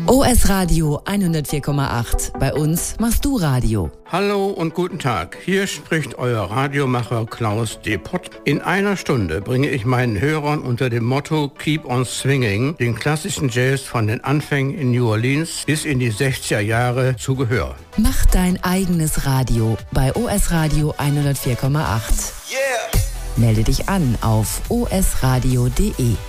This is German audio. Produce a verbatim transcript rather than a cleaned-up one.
O S Radio hundertvier Komma acht. Bei uns machst du Radio. Hallo und guten Tag. Hier spricht euer Radiomacher Klaus Depott. In einer Stunde bringe ich meinen Hörern unter dem Motto Keep on Swinging den klassischen Jazz von den Anfängen in New Orleans bis in die sechziger Jahre zu Gehör. Mach dein eigenes Radio bei O S Radio hundertvier Komma acht. Yeah. Melde dich an auf o s radio punkt d e.